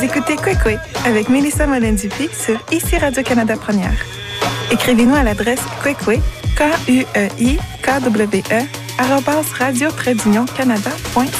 Vous écoutez Kwekwe avec Mélissa Mollin-Dupuis sur ICI Radio-Canada Première. Écrivez-nous à l'adresse kwekwe, KUEIKWE, @radio-canada.ca.